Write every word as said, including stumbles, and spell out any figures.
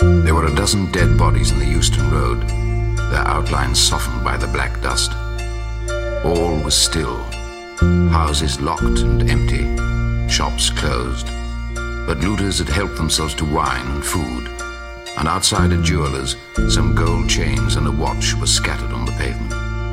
There were a dozen dead bodies in the Euston Road, their outlines softened by the black dust. All was still, houses locked and empty, shops closed. But looters had helped themselves to wine and food, and outside a jeweller's, some gold chains and a watch were scattered on the pavement.